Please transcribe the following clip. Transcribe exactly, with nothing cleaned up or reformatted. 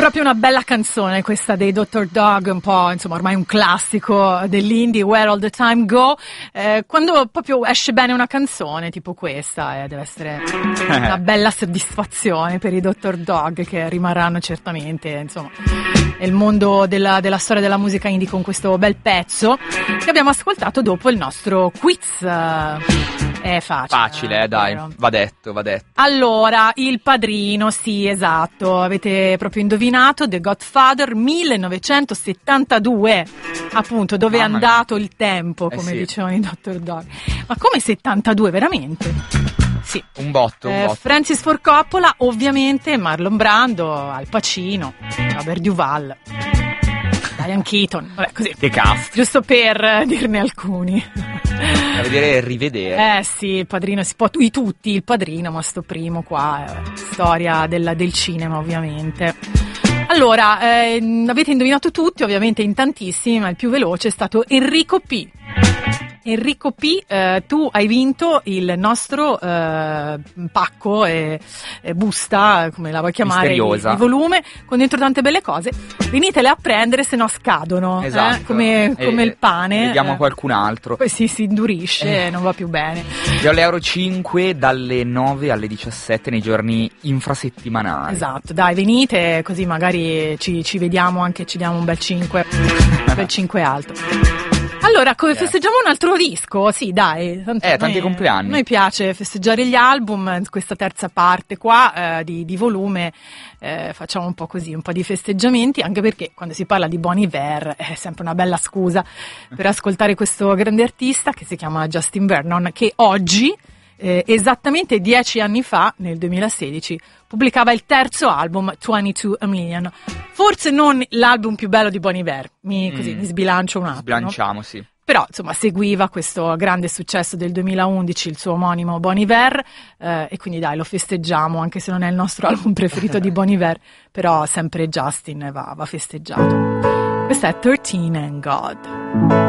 proprio una bella canzone questa dei doctor Dog, un po', insomma, ormai un classico dell'indie, Where All The Time Go. Eh, quando proprio esce bene una canzone tipo questa, eh, deve essere una bella soddisfazione per i doctor Dog, che rimarranno certamente, insomma, nel mondo della, della storia della musica indie con questo bel pezzo che abbiamo ascoltato dopo il nostro quiz. È facile. Facile, eh, dai, vero? va detto, va detto. Allora, Il Padrino, sì, esatto, avete proprio indovinato, The Godfather, millenovecentosettantadue, appunto, dove Mamma è andato il tempo, Eh come sì. dicevano i doctor Dog. Ma come settantadue, veramente? Sì. Un botto, un Eh, botto. Francis Ford Coppola, ovviamente, Marlon Brando, Al Pacino, Robert Duvall, Diane Keaton, vabbè, così. Che cast. Giusto per eh, dirne alcuni. Da vedere e rivedere. Eh sì, il Padrino, si può, i tutti, il Padrino, ma sto primo qua, è storia del, del cinema ovviamente. Allora, eh, avete indovinato tutti, ovviamente in tantissimi, ma il più veloce è stato Enrico P. Enrico P, eh, tu hai vinto il nostro eh, pacco e, e busta, come la vuoi chiamare, di, Misteriosa. di volume, con dentro tante belle cose. Venitele a prendere, se no scadono, Esatto. eh, come, come E- il pane. Vediamo eh. qualcun altro. Poi si, si indurisce e non va più bene. Io all'Euro cinque dalle nove alle diciassette nei giorni infrasettimanali. Esatto, dai, venite, così magari ci, ci vediamo anche, ci diamo un bel cinque, un bel cinque alto. Allora, come Certo. festeggiamo un altro disco? Sì, dai. tanto Eh, a tanti noi- compleanni. A noi piace festeggiare gli album, questa terza parte qua eh, di, di volume, eh, facciamo un po' così, un po' di festeggiamenti, anche perché quando si parla di Bon Iver è sempre una bella scusa per ascoltare questo grande artista che si chiama Justin Vernon, che oggi, eh, esattamente dieci anni fa, nel duemilasedici, pubblicava il terzo album, ventidue A Million. Forse non l'album più bello di Bon Iver, mi, così, Mm. mi sbilancio un attimo. Sbilanciamo, sì. Però, insomma, seguiva questo grande successo del duemilaundici, il suo omonimo Bon Iver, eh, e quindi dai, lo festeggiamo, anche se non è il nostro album preferito di Bon Iver, però sempre Justin va, va festeggiato. Questa è thirteen and God.